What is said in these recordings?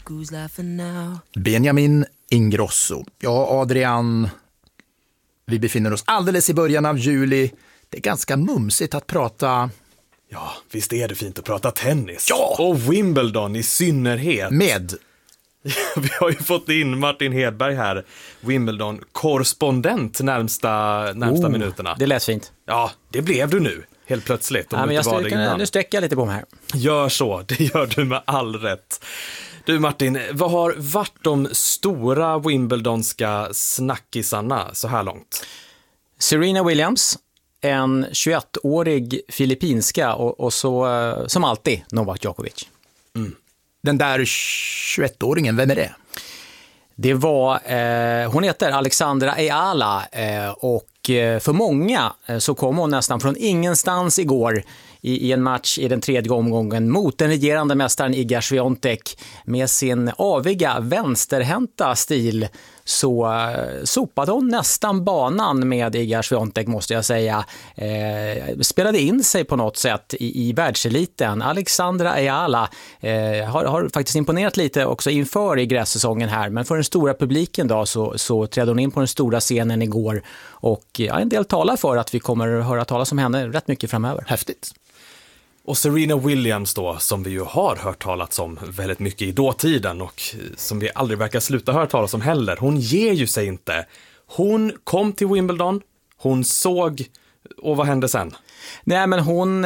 who's laughing now. Benjamin Ingrosso. Ja, Adrian, vi befinner oss alldeles i början av juli. Det är ganska mumsigt att prata... Ja, visst är det fint att prata tennis. Ja! Och Wimbledon i synnerhet. Med... Vi har ju fått in Martin Hedberg här, Wimbledon-korrespondent närmsta minuterna. Det lät fint. Ja, det blev du nu, helt plötsligt. Ja, men nu sträcker jag lite på mig här. Gör så, det gör du med all rätt. Du Martin, vad har varit de stora Wimbledonska snackisarna så här långt? Serena Williams, en 21-årig filippinska och så som alltid Novak Djokovic. Den där 21-åringen, vem är det? Det var, hon heter Alexandra Ayala och för många så kom hon nästan från ingenstans igår i en match i den tredje omgången mot den regerande mästaren Iga Swiatek. Med sin aviga vänsterhänta stil så sopade hon nästan banan med Iga Swiatek, måste jag säga. Spelade in sig på något sätt i världseliten. Alexandra Ayala har faktiskt imponerat lite också inför i grässäsongen här, men för den stora publiken då så trädde hon in på den stora scenen igår och en del talar för att vi kommer höra talas om henne rätt mycket framöver. Häftigt. Och Serena Williams då, som vi ju har hört talas om väldigt mycket i dåtiden och som vi aldrig verkar sluta höra talas om heller. Hon ger ju sig inte. Hon kom till Wimbledon, hon såg, och vad hände sen? Nej, men hon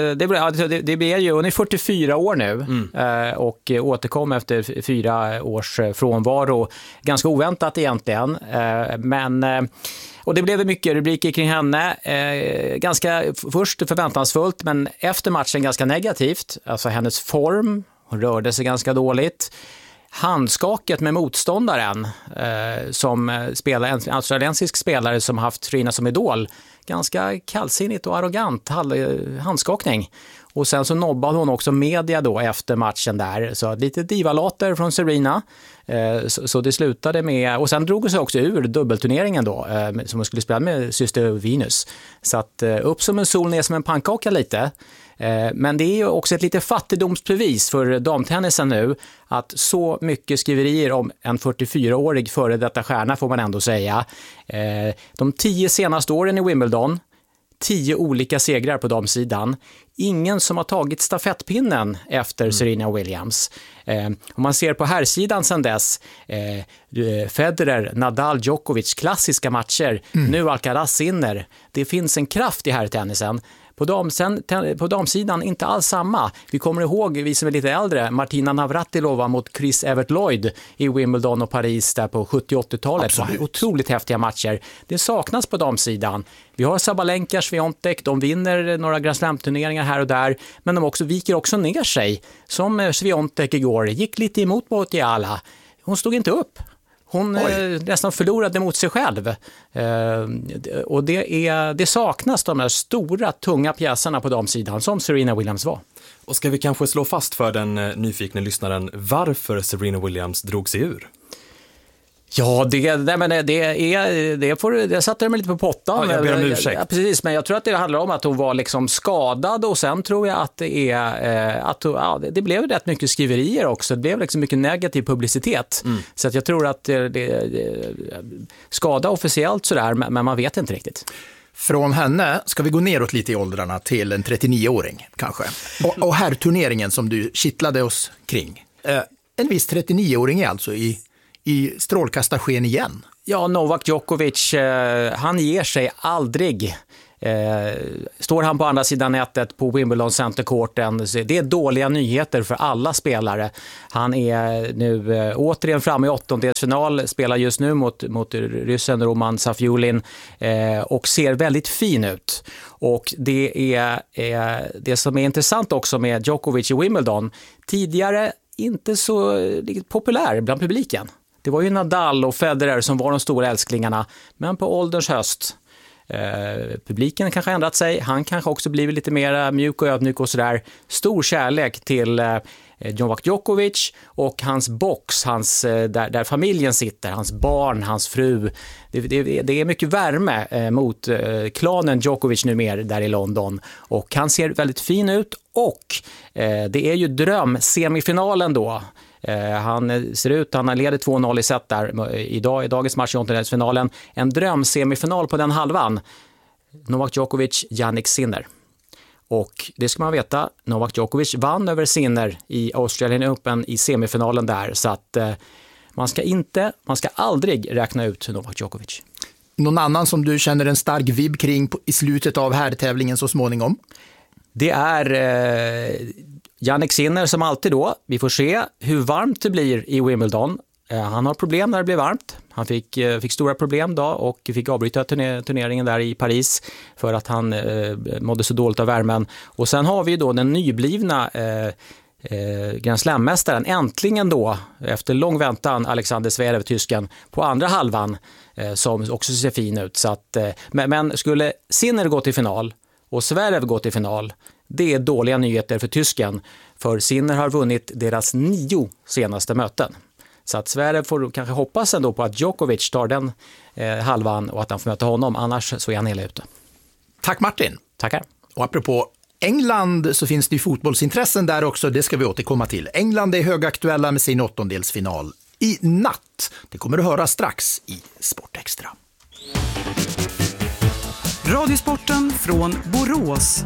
är 44 år nu och återkom efter 4 års frånvaro. Ganska oväntat egentligen, och det blev mycket rubriker kring henne. Ganska först förväntansfullt, men efter matchen ganska negativt. Alltså hennes form, hon rörde sig ganska dåligt. Handskaket med motståndaren som spelar, en australiensisk spelare som haft Serena som idol. Ganska kallsinnigt och arrogant handskakning. Och sen så nobbade hon också media då efter matchen där. Så lite divalater från Serena. Så det slutade med... Och sen drog hon sig också ur dubbelturneringen då. Som hon skulle spela med syster Venus. Så att upp som en sol, ner som en pannkaka lite. Men det är ju också ett lite fattigdomsbevis för damtennisen nu. Att så mycket skriverier om en 44-årig före detta stjärna får man ändå säga. De 10 senaste åren i Wimbledon... 10 olika segrar på damsidan. Ingen som har tagit stafettpinnen efter Serena Williams. Om man ser på herrsidan sedan dess, Federer, Nadal, Djokovic, klassiska matcher. Nu Alcaraz, Sinner. Det finns en kraft i herrtennisen. På damsidan inte alls samma. Vi kommer ihåg, vi som är lite äldre, Martina Navratilova mot Chris Evert Lloyd i Wimbledon och Paris där på 70-80-talet. Otroligt häftiga matcher. Det saknas på damsidan. Vi har Sabalenka, Swiatek, de vinner några Grand Slam-turneringar här och där, men de viker också ner sig. Som Swiatek igår, gick lite emot mot Ayala. Hon stod inte upp. Hon nästan förlorade mot sig själv. Och det saknas de här stora, tunga pjäserna på damsidan som Serena Williams var. Och ska vi kanske slå fast för den nyfikna lyssnaren varför Serena Williams drog sig ur? Ja, det satte mig lite på pottan. Ja, jag ber om ursäkt. Ja, precis, men jag tror att det handlar om att hon var liksom skadad och sen tror jag att det blev rätt mycket skriverier också. Det blev liksom mycket negativ publicitet. Så att jag tror att det skada officiellt sådär, men man vet inte riktigt. Från henne ska vi gå neråt lite i åldrarna till en 39-åring kanske. Och här turneringen som du kittlade oss kring. En viss 39-åring är alltså i strålkastarsken igen. Ja, Novak Djokovic, han ger sig aldrig. Står han på andra sidan nätet på Wimbledon Centercourten, det är dåliga nyheter för alla spelare. Han är nu återigen framme i åttondelsfinal, spelar just nu mot ryssen Roman Safiullin och ser väldigt fin ut. Och det är det som är intressant också med Djokovic i Wimbledon. Tidigare inte så populär bland publiken. Det var ju Nadal och Federer som var de stora älsklingarna, men på ålderns höst. Publiken kanske har ändrat sig. Han kanske också blivit lite mer mjuk och ödmjuk och sådär. Stor kärlek till Novak Djokovic och hans box, där familjen sitter, hans barn, hans fru. Det är mycket värme mot klanen Djokovic numera där i London. Och han ser väldigt fin ut och det är ju dröm-semifinalen då. Han ser ut, han leder 2-0 i set där i dagens match i åttondelsfinalen. En drömsemifinal på den halvan. Novak Djokovic, Jannik Sinner. Och det ska man veta, Novak Djokovic vann över Sinner i Australian Open i semifinalen där. Så att man ska aldrig räkna ut Novak Djokovic. Någon annan som du känner en stark vibb kring i slutet av herrtävlingen så småningom? Det är Jannik Sinner som alltid då. Vi får se hur varmt det blir i Wimbledon. Han har problem när det blir varmt. Han fick stora problem då och fick avbryta turneringen där i Paris för att han mådde så dåligt av värmen. Och sen har vi då den nyblivna Grand Slam-mästaren, äntligen då efter lång väntan, Alexander Zverev, tysken, på andra halvan som också ser fin ut. Så att, men skulle Sinner gå till final och Zverev gå till final, det är dåliga nyheter för tysken, för Sinner har vunnit deras 9 senaste möten. Så att Zverev får kanske hoppas ändå på att Djokovic tar den halvan och att han får möta honom, annars så är han hela ute. Tack Martin. Tackar. Och apropå England så finns det ju fotbollsintressen där också, det ska vi återkomma till. England är högaktuella med sin åttondelsfinal i natt. Det kommer du höra strax i Sportextra. Radiosporten från Borås.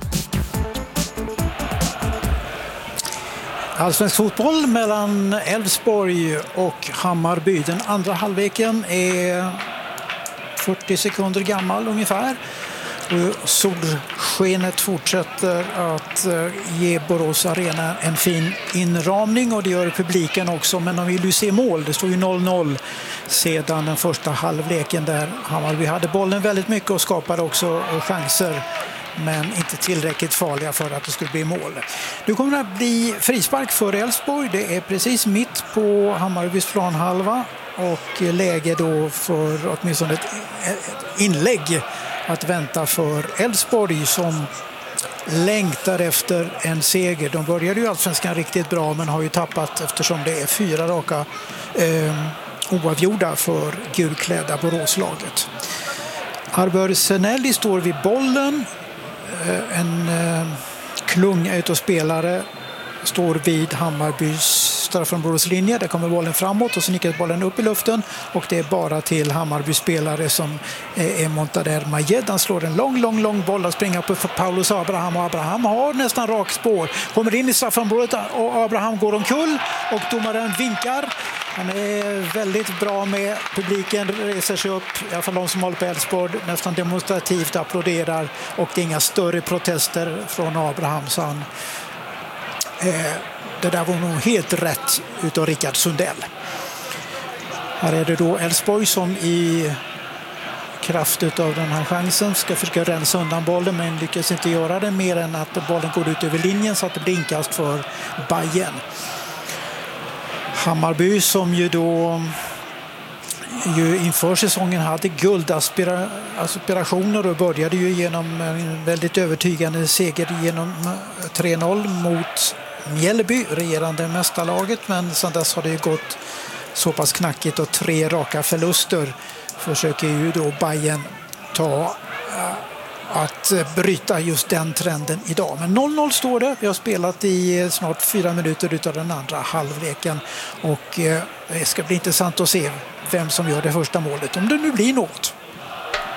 Allsvensk fotboll mellan Elfsborg och Hammarby. Den andra halvleken är 40 sekunder gammal ungefär. Och solskenet fortsätter att ge Borås Arena en fin inramning och det gör publiken också. Men de vill ju se mål. Det står ju 0-0 sedan den första halvleken där Hammarby hade bollen väldigt mycket och skapade också chanser. Men inte tillräckligt farliga för att det skulle bli mål. Nu kommer det att bli frispark för Elfsborg. Det är precis mitt på Hammarbys planhalva. Och läge då för åtminstone ett inlägg att vänta för Elfsborg som längtar efter en seger. De började ju allsvenskan riktigt bra men har ju tappat eftersom det är 4 raka oavgjorda för gulklädda Boråslaget. Arbör Senelli står vid bollen. En klunga ut och spelare står vid Hammarbys straffområdeslinje. Där kommer bollen framåt och så nickar bollen upp i luften och det är bara till Hammarbys spelare som är Montader Majed. Han slår en lång boll att springa upp för Paulus Abraham och Abraham har nästan rakt spår. Kommer in i straffområdet och Abraham går omkull och domaren vinkar. Han är väldigt bra med. Publiken reser sig upp, i alla fall de som håller på Elfsborg, nästan demonstrativt applåderar och det är inga större protester från Abraham. Så han, det där var nog helt rätt utav Rickard Sundell. Här är det då Elfsborg som i kraft utav den här chansen ska försöka rensa undan bollen men lyckas inte göra det mer än att bollen går ut över linjen så att det blir inkast för Bayern. Hammarby som ju då inför säsongen hade guldaspirationer och började ju genom en väldigt övertygande seger genom 3-0 mot Mjällby, regerande mästarlaget, men sedan dess har det ju gått så pass knackigt och 3 raka förluster försöker ju då Bayern ta att bryta just den trenden idag. Men 0-0 står det. Vi har spelat i snart 4 minuter utav den andra halvleken och det ska bli intressant att se vem som gör det första målet, om det nu blir något.